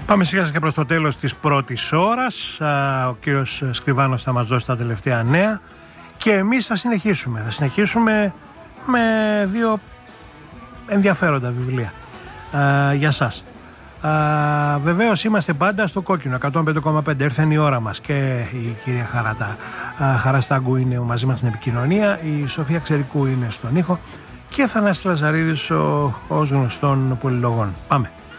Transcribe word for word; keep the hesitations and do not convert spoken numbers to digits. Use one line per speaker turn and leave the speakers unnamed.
Πάμε σιγά σιγά προς το τέλος της πρώτης ώρας. Ο κύριος Σκριβάνος θα μας δώσει τα τελευταία νέα και εμείς θα συνεχίσουμε. Θα συνεχίσουμε με δύο ενδιαφέροντα βιβλία α, για σας. Α, βεβαίως είμαστε πάντα στο κόκκινο εκατόν πέντε κόμμα πέντε. Ήρθε η ώρα μας και η κυρία Χαρατά, α, Χαραστάγκου είναι μαζί μας στην επικοινωνία, η Σοφία Ξερικού είναι στον ήχο και Θανάσης Λαζαρίδης ως γνωστών πολυλογών. Πάμε.